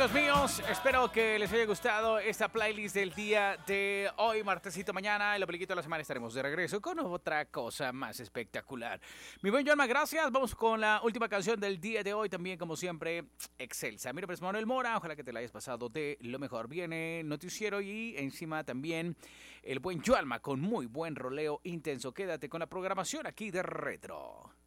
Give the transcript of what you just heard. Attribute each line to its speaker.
Speaker 1: amigos míos, espero que les haya gustado esta playlist del día de hoy, martesito mañana. En lo peliquito de la semana estaremos de regreso con otra cosa más espectacular. Mi buen Joanma, gracias. Vamos con la última canción del día de hoy, también como siempre, excelsa. Mi nombre es Manuel Mora, ojalá que te la hayas pasado de lo mejor. Viene noticiero y encima también el buen Joanma con muy buen roleo intenso. Quédate con la programación aquí de Retro.